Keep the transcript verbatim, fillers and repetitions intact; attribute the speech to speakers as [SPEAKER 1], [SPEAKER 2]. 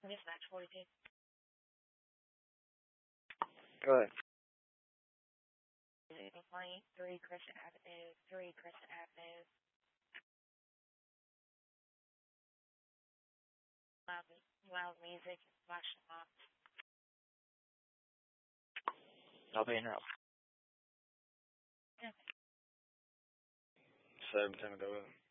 [SPEAKER 1] Dispatch forty-two.
[SPEAKER 2] Go ahead.
[SPEAKER 1] three Crescent Avenue, three Crescent Avenue. Loud, loud music and flashing lights.
[SPEAKER 2] I'll be in your house.
[SPEAKER 1] Okay.
[SPEAKER 2] Seven, ten, go ahead.